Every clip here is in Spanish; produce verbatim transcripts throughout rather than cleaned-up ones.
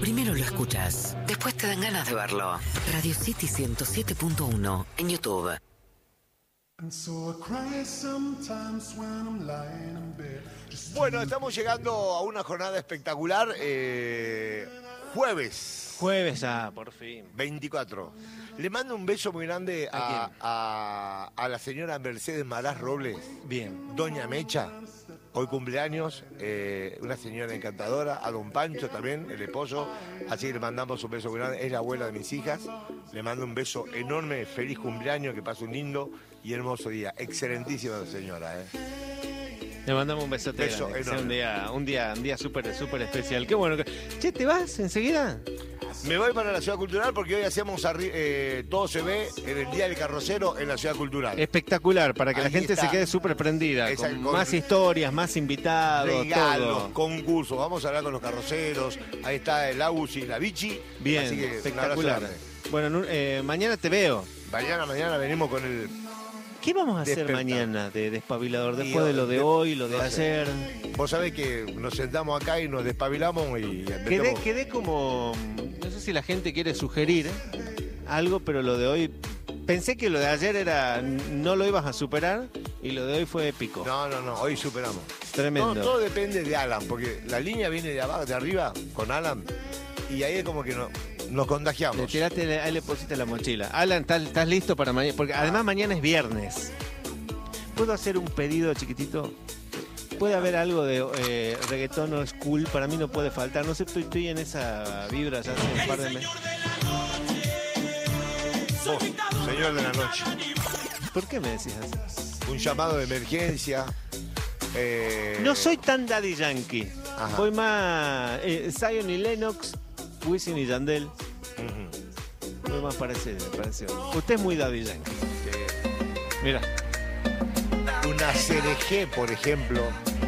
Primero lo escuchas, después te dan ganas de verlo. Radio City ciento siete punto uno en YouTube. Bueno, estamos llegando a una jornada espectacular. Eh, jueves. Jueves ya, por fin. veinticuatro. Le mando un beso muy grande a, ¿A a, a la señora Mercedes Marás Robles. Bien. Doña Mecha, hoy cumpleaños, eh, una señora encantadora. A don Pancho también, el esposo. Así que le mandamos un beso muy grande. Es la abuela de mis hijas. Le mando un beso enorme, feliz cumpleaños, que pase un lindo y hermoso día. Excelentísima señora, ¿eh? Le mandamos un besote Beso grande, que sea enorme. un día, un día, un día súper, súper especial. Qué bueno. que- Che, ¿te vas enseguida? Me voy para la Ciudad Cultural porque hoy hacemos arri- eh, todo se ve en el Día del Carrocero en la Ciudad Cultural. Espectacular, para que la Ahí gente está. se quede súper prendida. Exacto, Con con más historias, más invitados, Regalos, todo. concursos, vamos a hablar con los carroceros. Ahí está el Agus y la Bichi. Bien, Así que un abrazo espectacular. grande. Bueno, nu- eh, mañana te veo. Mañana, mañana venimos con el. ¿Qué vamos a hacer Despertar. mañana de despabilador? Y Después de lo de de- hoy, lo de no sé. ayer. Vos sabés que nos sentamos acá y nos despabilamos y Quedé, metemos- quedé como. No sé si la gente quiere sugerir algo, pero lo de hoy. Pensé que lo de ayer era. No lo ibas a superar y lo de hoy fue épico. No, no, no, hoy superamos. Tremendo. No, todo depende de Alan, porque la línea viene de abajo, de arriba, con Alan, y ahí es como que no, nos Le contagiamos. tiraste, ahí le pusiste la mochila. Alan, ¿estás, estás listo para mañana? Porque además mañana es viernes. ¿Puedo hacer un pedido chiquitito? ¿Puede haber algo de eh, reggaetón o school? Para mí no puede faltar. No sé, estoy, estoy en esa vibra ya hace un par de meses. Vos, señor de la noche, ¿Por qué me decís así? un llamado de emergencia. eh, No soy tan Daddy Yankee. Ajá. Voy más eh, Zion y Lennox, Wisin y Yandel. ujú, Voy más para ese, para ese orden. Usted es muy Daddy Yankee. que- Mira. Una C D G, por ejemplo.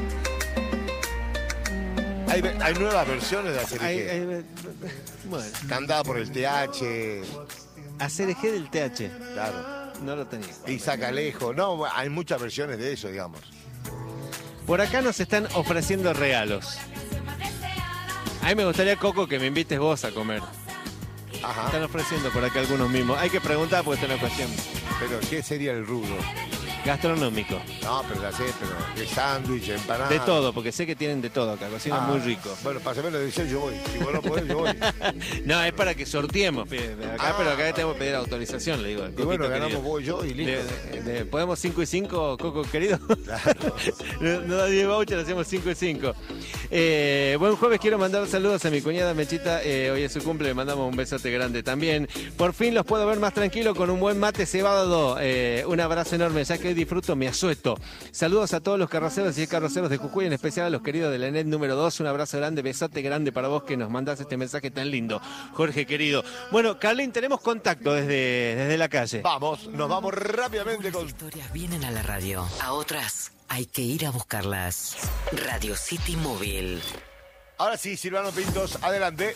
Hay, ve- hay nuevas versiones de la C D G. Ay, ay, bueno, Cantada por el T H, hacer eje del T H. claro. No lo tenía. Y Sacalejo. No, hay muchas versiones de eso, digamos. Por acá nos están ofreciendo regalos. A mí me gustaría, Coco, que me invites vos a comer. Ajá. Están ofreciendo por acá algunos mismos. Hay que preguntar porque esta es una cuestión Pero ¿qué sería el rubro? gastronómico. No, pero la sé, pero de sándwich, empanada. De todo, porque sé que tienen de todo acá. Cocinan Ah, muy rico. Bueno, pásamelo de yo voy. Si vos no podés, yo voy. No, es para que sorteemos pe- acá, Ah. pero acá tenemos que pedir autorización, le digo. al Y bueno, Coquito ganamos querido. vos y yo y listo. Le- le- ¿Podemos cinco y cinco, Coco querido? Claro. No, no da diez vouchers, hacemos cinco y cinco. Eh, buen jueves, quiero mandar saludos a mi cuñada Mechita. Eh, hoy es su cumple, le mandamos un besote grande también. Por fin los puedo ver más tranquilo con un buen mate cebado. Eh, un abrazo enorme, ya que hoy disfruto mi asueto. Saludos a todos los carroceros y carroceros de Jujuy, en especial a los queridos de la N E T número dos. Un abrazo grande, besote grande para vos que nos mandás este mensaje tan lindo, Jorge querido. Bueno, Carlín, tenemos contacto desde, desde la calle. Vamos, nos vamos rápidamente con... Historias vienen a la radio. A otras hay que ir a buscarlas. Radio City Móvil. Ahora sí, Silvano Pintos, adelante.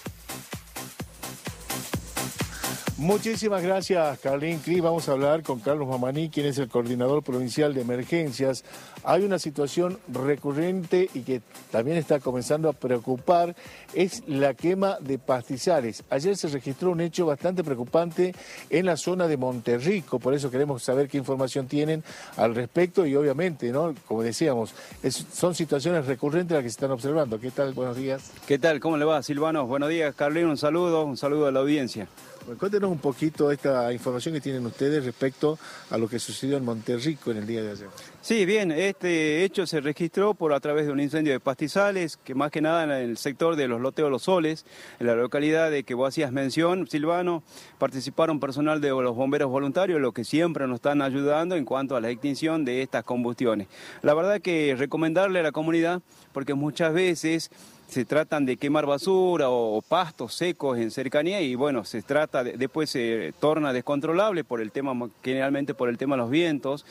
Muchísimas gracias, Carlín Cris. Vamos a hablar con Carlos Mamaní, quien es el coordinador provincial de emergencias. Hay una situación recurrente y que también está comenzando a preocupar, es la quema de pastizales. Ayer se registró un hecho bastante preocupante en la zona de Monterrico, por eso queremos saber qué información tienen al respecto y obviamente, ¿no? Como decíamos, es- son situaciones recurrentes las que se están observando. ¿Qué tal? Buenos días. ¿Qué tal? ¿Cómo le va, Silvano? Buenos días, Carlín. Un saludo, un saludo a la audiencia. Bueno, cuéntenos un poquito esta información que tienen ustedes respecto a lo que sucedió en Monterrico en el día de ayer. Sí, bien, este hecho se registró por a través de un incendio de pastizales, que más que nada en el sector de los loteos Los Soles, en la localidad de que vos hacías mención, Silvano, participaron personal de los bomberos voluntarios, los que siempre nos están ayudando en cuanto a la extinción de estas combustiones. La verdad que recomendarle a la comunidad, porque muchas veces se tratan de quemar basura o, o pastos secos en cercanía y bueno, se trata de, después se torna descontrolable por el tema, generalmente por el tema de los vientos